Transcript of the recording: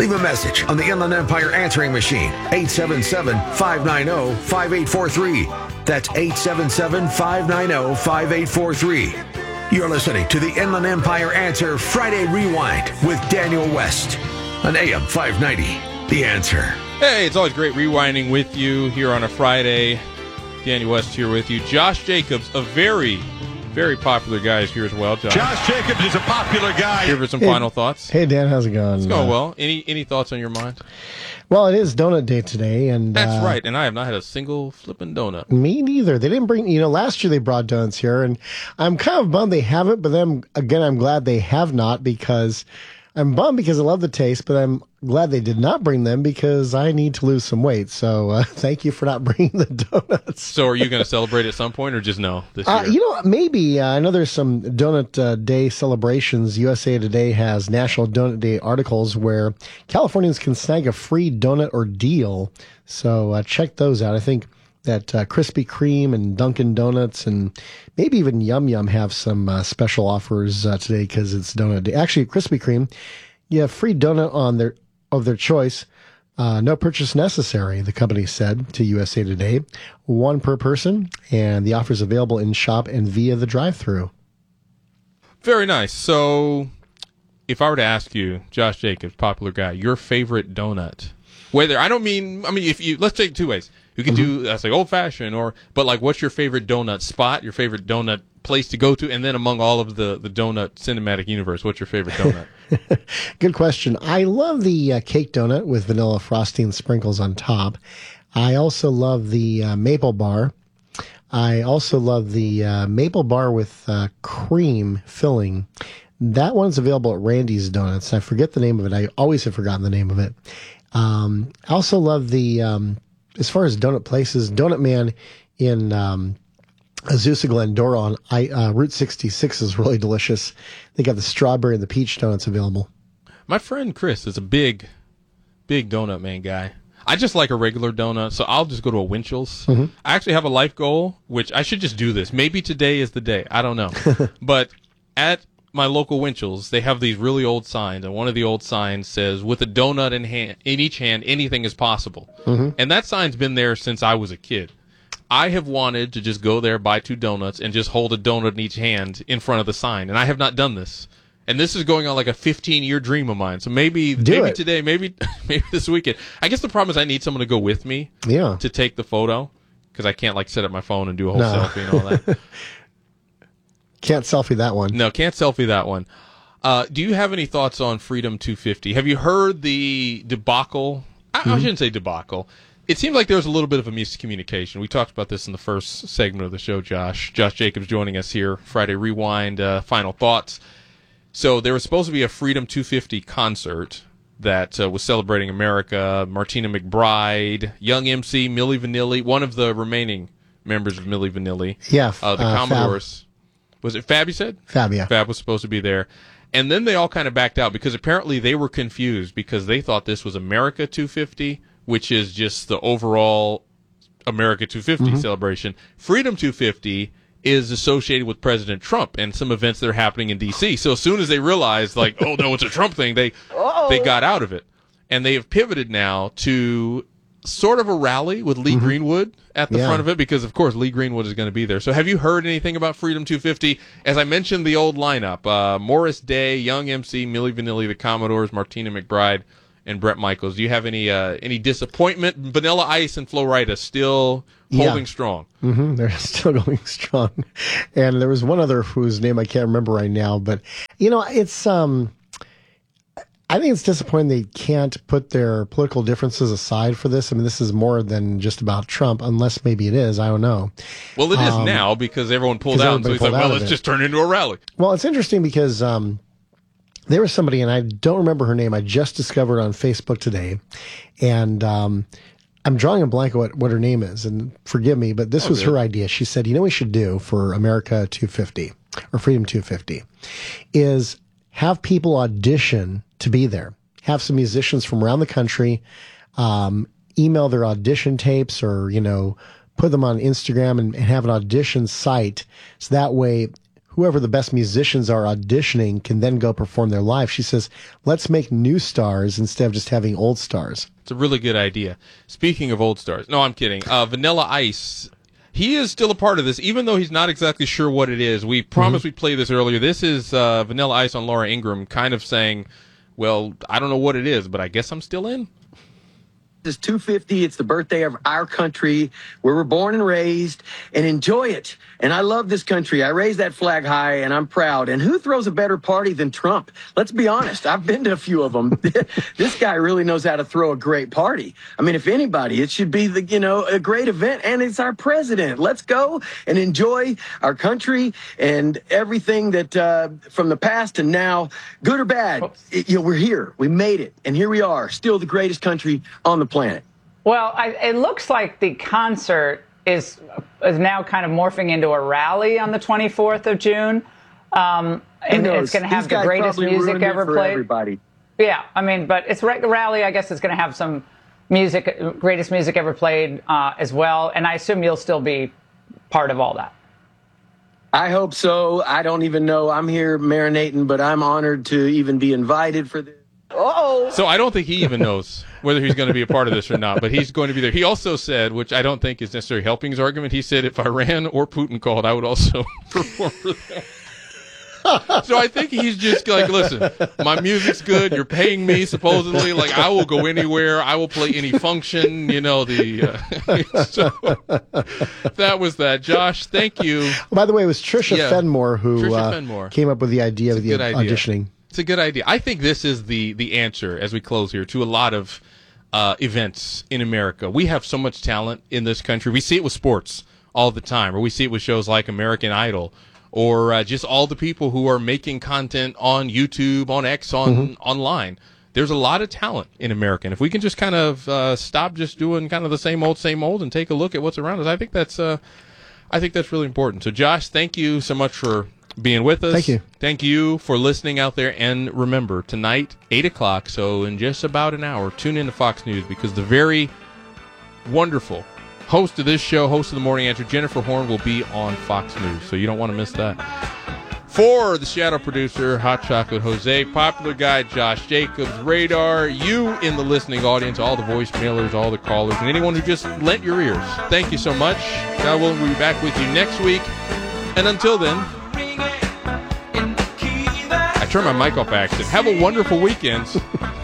Leave a message on the Inland Empire answering machine, 877-590-5843. That's 877-590-5843. You're listening to the Inland Empire Answer Friday Rewind with Daniel West on AM 590. The Answer. Hey, it's always great rewinding with you here on a Friday. Daniel West here with you. Josh Jacobs, a very popular guy, is here as well. Josh Jacobs is a popular guy. Here for some final thoughts. Hey, Dan, how's it going? It's going well. Any thoughts on your mind? Well, it is donut day today, and that's right. And I have not had a single flipping donut. Me neither. They didn't bring. Last year they brought donuts here, and I'm kind of bummed they haven't. But then again, I'm glad they have not because I'm bummed because I love the taste. But I'm glad they did not bring them because I need to lose some weight. So thank you for not bringing the donuts. So are you going to celebrate at some point, or just no this year? Maybe. I know there's some Donut Day celebrations. USA Today has National Donut Day articles where Californians can snag a free donut or deal. So check those out. I think that Krispy Kreme and Dunkin' Donuts and maybe even Yum Yum have some special offers today because it's Donut Day. Actually, Krispy Kreme, you have free donut of their choice. No purchase necessary, the company said to USA Today. One per person, and the offer is available in shop and via the drive-thru. Very nice. So, if I were to ask you, Josh Jacobs, popular guy, your favorite donut, if you, let's take it two ways. You can do, that's like old-fashioned, but like, what's your favorite donut spot, your favorite donut place to go to, and then among all of the donut cinematic universe, what's your favorite donut? Good question. I love the cake donut with vanilla frosting and sprinkles on top. I also love the maple bar. I also love the maple bar with cream filling. That one's available at Randy's Donuts. I forget the name of it. I always have forgotten the name of it. I also love the, as far as donut places, Donut Man in Azusa Glendora on Route 66 is really delicious. They got the strawberry and the peach donuts available. My friend Chris is a big Donut Man guy. I just like a regular donut, so I'll just go to a Winchell's. I actually have a life goal, which I should just do this. Maybe today is the day. I don't know. But at my local Winchell's, they have these really old signs, and one of the old signs says, with a donut in each hand, anything is possible. And that sign's been there since I was a kid. I have wanted to just go there, buy 2 donuts, and just hold a donut in each hand in front of the sign, and I have not done this. And this is going on like a 15-year dream of mine. So maybe today, maybe this weekend. I guess the problem is I need someone to go with me to take the photo, because I can't like set up my phone and do a whole selfie and all that. Can't selfie that one. No, can't selfie that one. Do you have any thoughts on Freedom 250? Have you heard the debacle? I shouldn't say debacle. It seemed like there was a little bit of a miscommunication. We talked about this in the first segment of the show, Josh. Josh Jacobs joining us here, Friday Rewind, final thoughts. So there was supposed to be a Freedom 250 concert that was celebrating America. Martina McBride, Young MC, Milli Vanilli, one of the remaining members of Milli Vanilli. Yeah. The Commodores. Fab. Was it Fab, you said? Fab, yeah. Fab was supposed to be there. And then they all kind of backed out because apparently they were confused because they thought this was America 250, which is just the overall America 250 celebration. Freedom 250 is associated with President Trump and some events that are happening in D.C. So as soon as they realized, like, oh, no, it's a Trump thing, they got out of it. And they have pivoted now to sort of a rally with Lee Greenwood at the front of it because, of course, Lee Greenwood is going to be there. So have you heard anything about Freedom 250? As I mentioned, the old lineup, Morris Day, Young MC, Milli Vanilli, the Commodores, Martina McBride, and Bret Michaels. Do you have any disappointment? Vanilla Ice and Flo Rida still holding strong. They're still going strong. And there was one other whose name I can't remember right now, but it's I think it's disappointing they can't put their political differences aside for this. I mean, this is more than just about Trump, unless maybe it is. I don't know. Well, it is now because everyone pulled out. So he's like, well, let's just turn it into a rally. Well, it's interesting because there was somebody, and I don't remember her name, I just discovered on Facebook today, and I'm drawing a blank of what her name is, and forgive me, but this was her idea. She said, what we should do for America 250, or Freedom 250, is have people audition to be there. Have some musicians from around the country email their audition tapes or, put them on Instagram and have an audition site. So that way, whoever the best musicians are auditioning can then go perform their live. She says, let's make new stars instead of just having old stars. It's a really good idea. Speaking of old stars, no, I'm kidding. Vanilla Ice, he is still a part of this, even though he's not exactly sure what it is. We promised we'd play this earlier. This is Vanilla Ice on Laura Ingraham, kind of saying, well, I don't know what it is, but I guess I'm still in. It's 250. It's the birthday of our country, where we're born and raised, and enjoy it. And I love this country. I raise that flag high, and I'm proud. And who throws a better party than Trump? Let's be honest. I've been to a few of them. This guy really knows how to throw a great party. I mean, if anybody, it should be a great event, and it's our president. Let's go and enjoy our country and everything that from the past to now, good or bad. We're here. We made it, and here we are, still the greatest country on the planet. Well, it looks like the concert is now kind of morphing into a rally on the 24th of June. And it's going to have the greatest music ever played. Everybody. Yeah, I mean, but it's a rally. I guess it's going to have some music, greatest music ever played as well. And I assume you'll still be part of all that. I hope so. I don't even know. I'm here marinating, but I'm honored to even be invited for this. Uh-oh. So I don't think he even knows whether he's going to be a part of this or not, but he's going to be there. He also said, which I don't think is necessarily helping his argument, he said if Iran or Putin called, I would also perform for them. So I think he's just like, listen, my music's good. You're paying me, supposedly. Like, I will go anywhere. I will play any function. So that was that. Josh, thank you. By the way, it was Trisha Fenmore who came up with the idea of the auditioning. It's a good idea. I think this is the answer, as we close here, to a lot of events in America. We have so much talent in this country. We see it with sports all the time, or we see it with shows like American Idol, or just all the people who are making content on YouTube, on X, online. There's a lot of talent in America. And if we can just kind of stop just doing kind of the same old, and take a look at what's around us, I think that's really important. So, Josh, thank you so much for being with us. Thank you. Thank you for listening out there. And remember, tonight, 8 o'clock, so in just about an hour, tune in to Fox News, because the very wonderful host of this show, host of The Morning Answer, Jennifer Horn, will be on Fox News, so you don't want to miss that. For the shadow producer, Hot Chocolate Jose, popular guy Josh Jacobs, Radar, you in the listening audience, all the voicemailers, all the callers, and anyone who just lent your ears, thank you so much. God willing, we'll be back with you next week. And until then, I turn my mic off by accident. Have a wonderful weekend.